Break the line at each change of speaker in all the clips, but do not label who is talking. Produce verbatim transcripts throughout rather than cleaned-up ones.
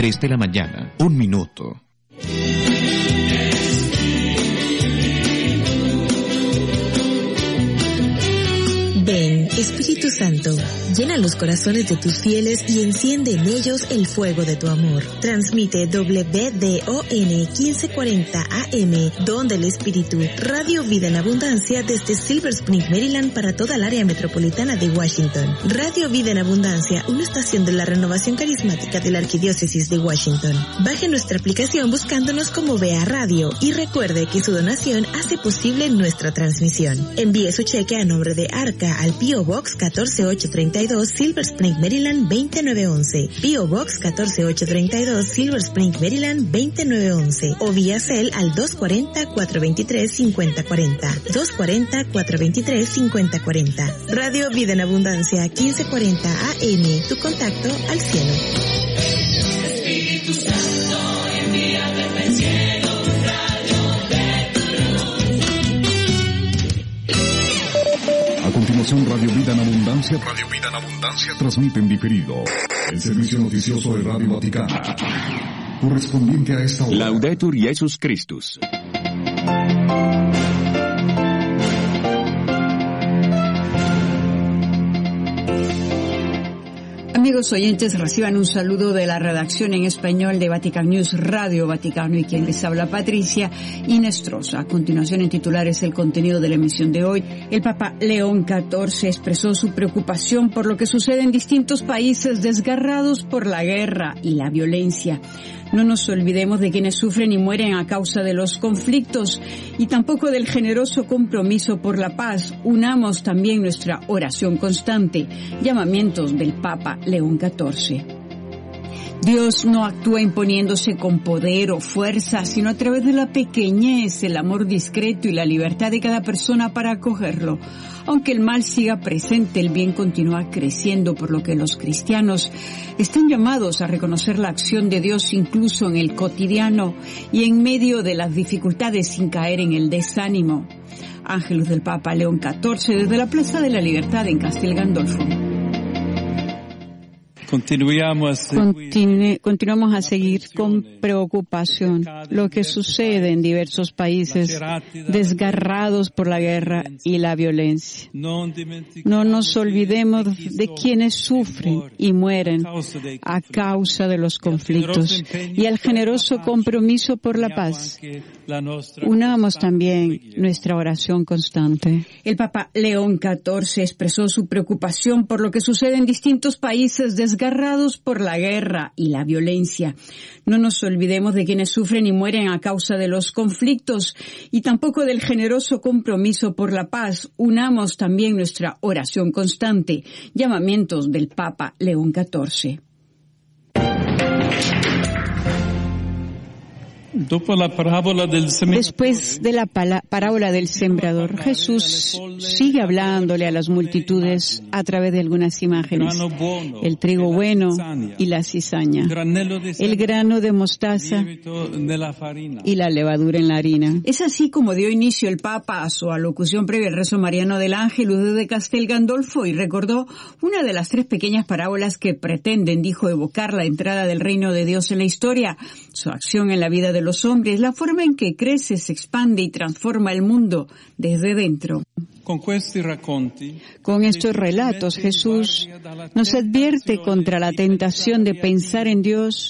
tres de la mañana, un minuto.
Ven, Espíritu Santo, llena los corazones de tus fieles y enciende en ellos el fuego de tu amor. Transmite W D O N quince cuarenta A M, Don del Espíritu, Radio Vida en Abundancia desde Silver Spring, Maryland para toda el área metropolitana de Washington. Radio Vida en Abundancia, una estación de la renovación carismática de la Arquidiócesis de Washington. Baje nuestra aplicación buscándonos como Vea Radio y recuerde que su donación hace posible nuestra transmisión. Envíe su cheque a nombre de Arca al P O Box catorce ocho treinta y dos, Silver Spring, Maryland veinte nueve once. P O Box catorce ocho treinta y dos, Silver Spring, Maryland veinte nueve once. O vía Cel al dos cuarenta, cuatrocientos veintitrés, cincuenta cuarenta. dos cuarenta, cuatrocientos veintitrés, cincuenta cuarenta. Radio Vida en Abundancia quince cuarenta A M. Tu contacto al cielo. Espíritu Santo, envíame del cielo.
A continuación, Radio Vida en Abundancia, Radio Vida en Abundancia transmite en diferido el servicio noticioso de Radio Vaticana, correspondiente a esta hora.
Laudetur Jesus Christus.
Amigos oyentes, reciban un saludo de la redacción en español de Vatican News Radio Vaticano y quien les habla Patricia Inestrosa. A continuación, en titulares, el contenido de la emisión de hoy. El Papa León catorce expresó su preocupación por lo que sucede en distintos países desgarrados por la guerra y la violencia. No nos olvidemos de quienes sufren y mueren a causa de los conflictos y tampoco del generoso compromiso por la paz. Unamos también nuestra oración constante. Llamamientos del Papa León catorce. Dios no actúa imponiéndose con poder o fuerza, sino a través de la pequeñez, el amor discreto y la libertad de cada persona para acogerlo. Aunque el mal siga presente, el bien continúa creciendo, por lo que los cristianos están llamados a reconocer la acción de Dios incluso en el cotidiano y en medio de las dificultades sin caer en el desánimo. Ángelus del Papa León catorce desde la Plaza de la Libertad en Castel Gandolfo.
Continuamos
Continue, continuamos a seguir con preocupación lo que sucede en diversos países desgarrados por la guerra y la violencia. No nos olvidemos de quienes sufren y mueren a causa de los conflictos y el generoso compromiso por la paz. Unamos también nuestra oración constante. El Papa León catorce expresó su preocupación por lo que sucede en distintos países desgarrados por la guerra y la violencia. No nos olvidemos de quienes sufren y mueren a causa de los conflictos y tampoco del generoso compromiso por la paz. Unamos también nuestra oración constante. Llamamientos del Papa León catorce. Después de la parábola del sembrador, Jesús sigue hablándole a las multitudes a través de algunas imágenes. El trigo bueno y la cizaña, el grano de mostaza y la levadura en la harina. Es así como dio inicio el Papa a su alocución previa al rezo mariano del Ángelus desde Castel Gandolfo y recordó una de las tres pequeñas parábolas que pretenden, dijo, evocar la entrada del reino de Dios en la historia, su acción en la vida de los hombres, la forma en que crece, se expande y transforma el mundo desde dentro. Con estos relatos, Jesús nos advierte contra la tentación de pensar en Dios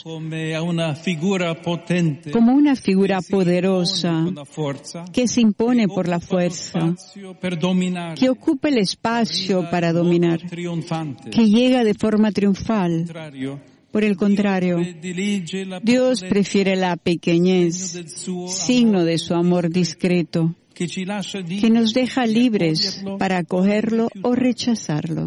como una figura poderosa que se impone por la fuerza, que ocupa el espacio para dominar, que llega de forma triunfal. Por el contrario, Dios prefiere la pequeñez, signo de su amor discreto, que nos deja libres para acogerlo o rechazarlo,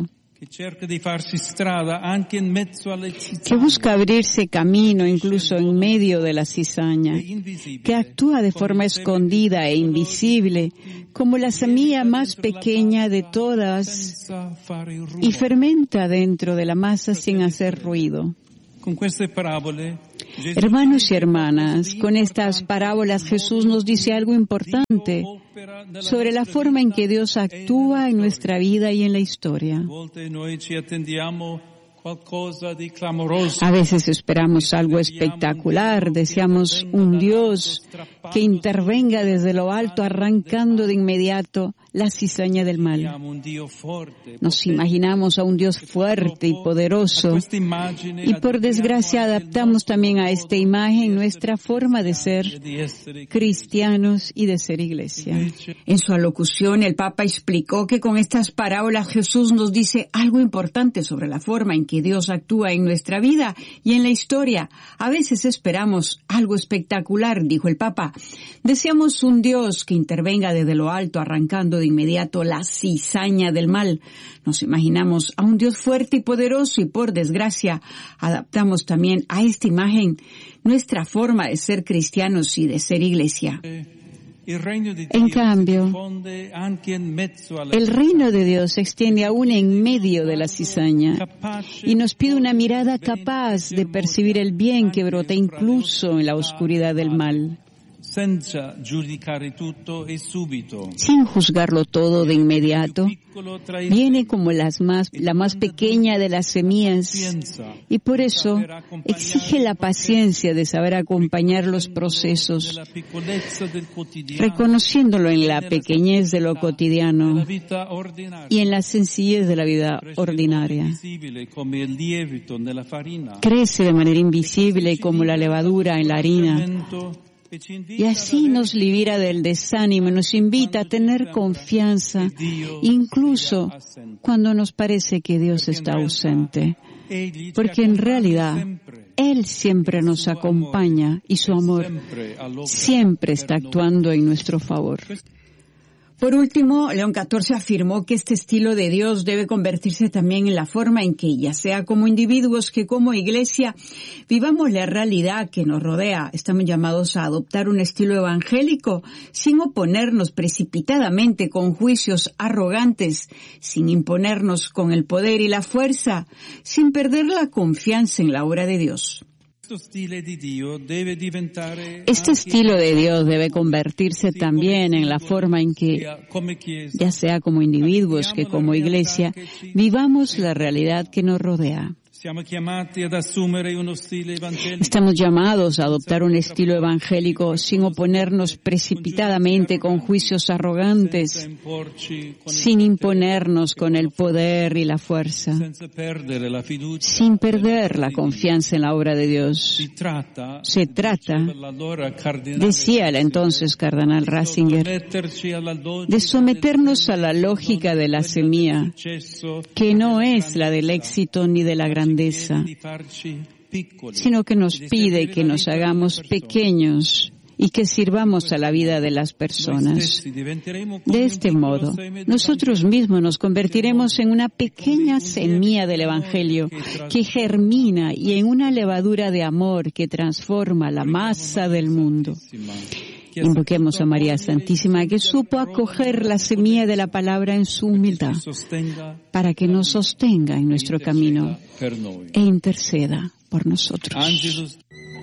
que busca abrirse camino incluso en medio de la cizaña, que actúa de forma escondida e invisible, como la semilla más pequeña de todas, y fermenta dentro de la masa sin hacer ruido. Hermanos y hermanas, con estas parábolas Jesús nos dice algo importante sobre la forma en que Dios actúa en nuestra vida y en la historia. A veces esperamos algo espectacular, deseamos un Dios que intervenga desde lo alto, arrancando de inmediato la cizaña del mal. Nos imaginamos a un Dios fuerte y poderoso, y por desgracia adaptamos también a esta imagen nuestra forma de ser cristianos y de ser iglesia. En su alocución, el Papa explicó que con estas parábolas Jesús nos dice algo importante sobre la forma en que Dios actúa en nuestra vida y en la historia. A veces esperamos algo espectacular, dijo el Papa. Deseamos un Dios que intervenga desde lo alto, arrancando de inmediato la cizaña del mal. Nos imaginamos a un Dios fuerte y poderoso, y por desgracia adaptamos también a esta imagen nuestra forma de ser cristianos y de ser iglesia. En cambio, el reino de Dios se extiende aún en medio de la cizaña y nos pide una mirada capaz de percibir el bien que brota incluso en la oscuridad del mal, sin juzgarlo todo de inmediato. Viene como las más, la más pequeña de las semillas, y por eso exige la paciencia de saber acompañar los procesos, reconociéndolo en la pequeñez de lo cotidiano y en la sencillez de la vida ordinaria. Crece de manera invisible como la levadura en la harina, y así nos libera del desánimo, nos invita a tener confianza, incluso cuando nos parece que Dios está ausente, porque en realidad Él siempre nos acompaña y su amor siempre está actuando en nuestro favor. Por último, León catorce afirmó que este estilo de Dios debe convertirse también en la forma en que, ya sea como individuos que como iglesia, vivamos la realidad que nos rodea. Estamos llamados a adoptar un estilo evangélico sin oponernos precipitadamente con juicios arrogantes, sin imponernos con el poder y la fuerza, sin perder la confianza en la obra de Dios. Este estilo de Dios debe convertirse también en la forma en que, ya sea como individuos que como iglesia, vivamos la realidad que nos rodea. Estamos llamados a adoptar un estilo evangélico sin oponernos precipitadamente con juicios arrogantes, sin imponernos con el poder y la fuerza, sin perder la confianza en la obra de Dios. Se trata, decía el entonces cardenal Ratzinger, de someternos a la lógica de la semilla, que no es la del éxito ni de la grandeza, sino que nos pide que nos hagamos pequeños y que sirvamos a la vida de las personas. De este modo, nosotros mismos nos convertiremos en una pequeña semilla del Evangelio que germina y en una levadura de amor que transforma la masa del mundo. Invoquemos a María Santísima, que supo acoger la semilla de la palabra en su humildad, para que nos sostenga en nuestro camino e interceda por nosotros.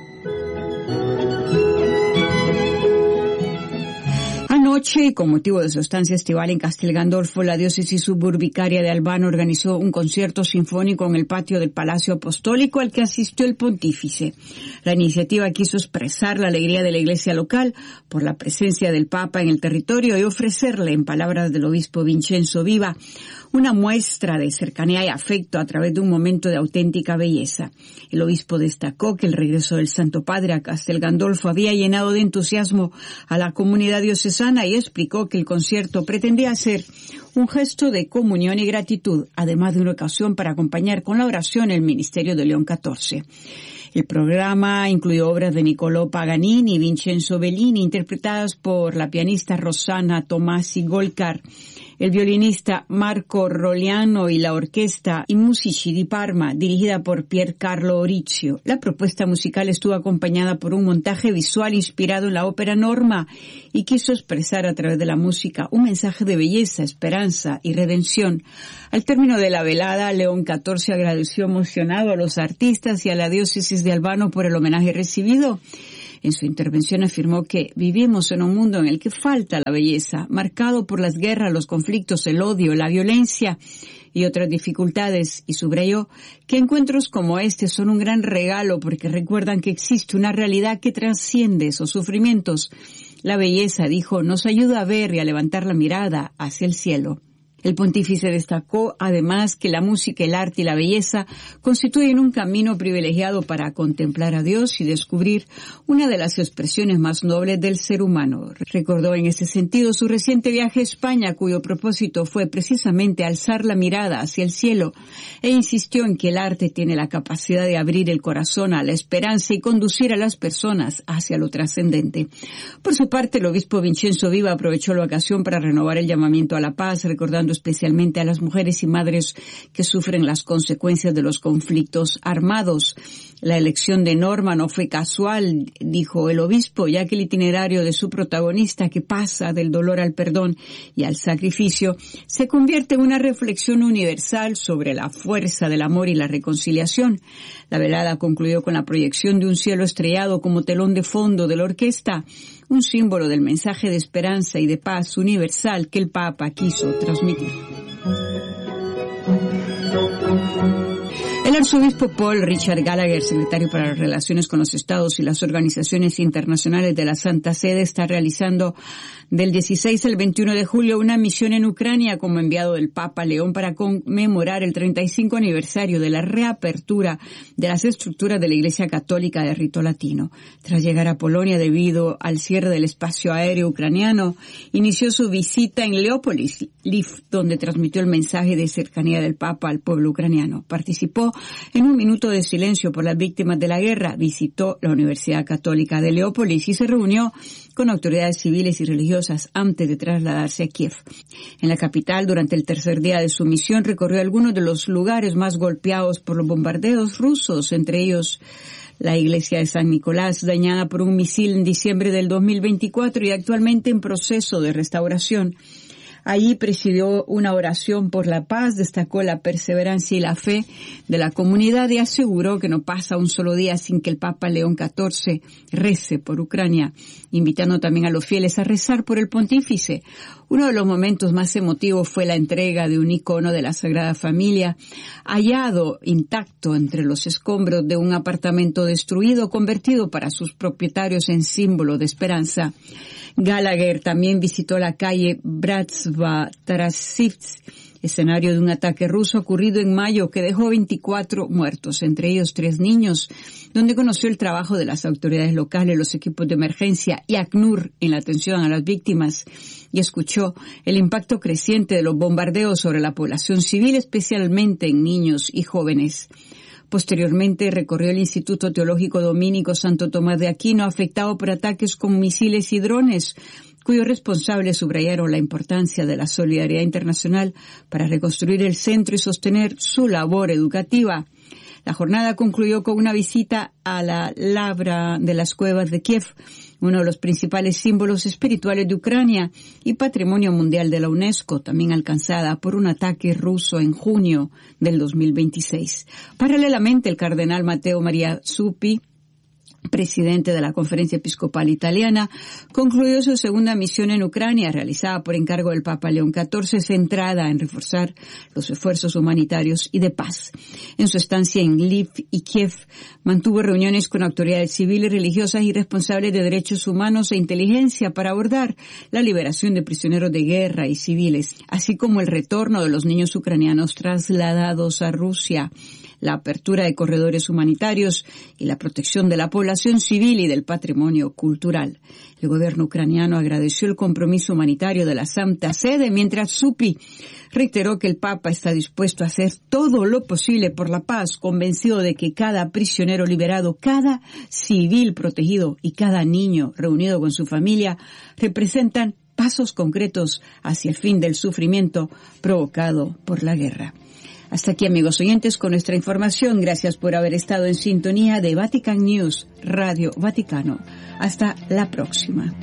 Anoche, con motivo de su estancia estival en Castel Gandolfo, la diócesis suburbicaria de Albano organizó un concierto sinfónico en el patio del Palacio Apostólico al que asistió el pontífice. La iniciativa quiso expresar la alegría de la iglesia local por la presencia del Papa en el territorio y ofrecerle, en palabras del obispo Vincenzo Viva, una muestra de cercanía y afecto a través de un momento de auténtica belleza. El obispo destacó que el regreso del Santo Padre a Castel Gandolfo había llenado de entusiasmo a la comunidad diocesana y explicó que el concierto pretendía ser un gesto de comunión y gratitud, además de una ocasión para acompañar con la oración el ministerio de León catorce. El programa incluyó obras de Niccolò Paganini y Vincenzo Bellini, interpretadas por la pianista Rossana Tomasi Golkar, el violinista Marco Rogliano y la orquesta I Musici di Parma, dirigida por Pier Carlo Orizio. La propuesta musical estuvo acompañada por un montaje visual inspirado en la ópera Norma y quiso expresar a través de la música un mensaje de belleza, esperanza y redención. Al término de la velada, León catorce agradeció emocionado a los artistas y a la diócesis de Albano por el homenaje recibido. En su intervención afirmó que vivimos en un mundo en el que falta la belleza, marcado por las guerras, los conflictos, el odio, la violencia y otras dificultades, y subrayó que encuentros como este son un gran regalo porque recuerdan que existe una realidad que trasciende esos sufrimientos. La belleza, dijo, nos ayuda a ver y a levantar la mirada hacia el cielo. El pontífice destacó además que la música, el arte y la belleza constituyen un camino privilegiado para contemplar a Dios y descubrir una de las expresiones más nobles del ser humano. Recordó en ese sentido su reciente viaje a España, cuyo propósito fue precisamente alzar la mirada hacia el cielo, e insistió en que el arte tiene la capacidad de abrir el corazón a la esperanza y conducir a las personas hacia lo trascendente. Por su parte, el obispo Vincenzo Viva aprovechó la ocasión para renovar el llamamiento a la paz, recordando especialmente a las mujeres y madres que sufren las consecuencias de los conflictos armados. La elección de Norma no fue casual, dijo el obispo, ya que el itinerario de su protagonista, que pasa del dolor al perdón y al sacrificio, se convierte en una reflexión universal sobre la fuerza del amor y la reconciliación. La velada concluyó con la proyección de un cielo estrellado como telón de fondo de la orquesta, un símbolo del mensaje de esperanza y de paz universal que el Papa quiso transmitir. El arzobispo Paul Richard Gallagher, secretario para las Relaciones con los Estados y las Organizaciones Internacionales de la Santa Sede, está realizando del dieciséis al veintiuno de julio una misión en Ucrania como enviado del Papa León para conmemorar el treinta y cinco aniversario de la reapertura de las estructuras de la Iglesia Católica de rito latino. Tras llegar a Polonia debido al cierre del espacio aéreo ucraniano, inició su visita en Leópolis, Lviv, donde transmitió el mensaje de cercanía del Papa al pueblo ucraniano. Participó en un minuto de silencio por las víctimas de la guerra, visitó la Universidad Católica de Leópolis y se reunió con autoridades civiles y religiosas antes de trasladarse a Kiev. En la capital, durante el tercer día de su misión, recorrió algunos de los lugares más golpeados por los bombardeos rusos, entre ellos la iglesia de San Nicolás, dañada por un misil en diciembre del dos mil veinticuatro y actualmente en proceso de restauración. Allí presidió una oración por la paz, destacó la perseverancia y la fe de la comunidad y aseguró que no pasa un solo día sin que el Papa León catorce rece por Ucrania, invitando también a los fieles a rezar por el pontífice. Uno de los momentos más emotivos fue la entrega de un icono de la Sagrada Familia, hallado intacto entre los escombros de un apartamento destruido, convertido para sus propietarios en símbolo de esperanza. Gallagher también visitó la calle Bratstva-Tarasivsk, escenario de un ataque ruso ocurrido en mayo que dejó veinticuatro muertos, entre ellos tres niños, donde conoció el trabajo de las autoridades locales, los equipos de emergencia y ACNUR en la atención a las víctimas, y escuchó el impacto creciente de los bombardeos sobre la población civil, especialmente en niños y jóvenes. Posteriormente recorrió el Instituto Teológico Dominico Santo Tomás de Aquino, afectado por ataques con misiles y drones, cuyos responsables subrayaron la importancia de la solidaridad internacional para reconstruir el centro y sostener su labor educativa. La jornada concluyó con una visita a la Lavra de las Cuevas de Kiev, uno de los principales símbolos espirituales de Ucrania y Patrimonio Mundial de la UNESCO, también alcanzada por un ataque ruso en junio del dos mil veintiséis. Paralelamente, el cardenal Matteo Maria Zuppi, presidente de la Conferencia Episcopal Italiana, concluyó su segunda misión en Ucrania, realizada por encargo del Papa León catorce, centrada en reforzar los esfuerzos humanitarios y de paz. En su estancia en Lviv y Kiev, mantuvo reuniones con autoridades civiles, religiosas y responsables de derechos humanos e inteligencia para abordar la liberación de prisioneros de guerra y civiles, así como el retorno de los niños ucranianos trasladados a Rusia, la apertura de corredores humanitarios y la protección de la población civil y del patrimonio cultural. El gobierno ucraniano agradeció el compromiso humanitario de la Santa Sede, mientras Zuppi reiteró que el Papa está dispuesto a hacer todo lo posible por la paz, convencido de que cada prisionero liberado, cada civil protegido y cada niño reunido con su familia representan pasos concretos hacia el fin del sufrimiento provocado por la guerra. Hasta aquí, amigos oyentes, con nuestra información. Gracias por haber estado en sintonía de Vatican News, Radio Vaticano. Hasta la próxima.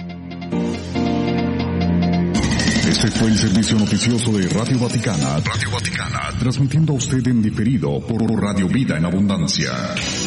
Este fue el servicio noticioso de Radio Vaticana. Radio Vaticana, transmitiendo a usted en diferido por Radio Vida en Abundancia.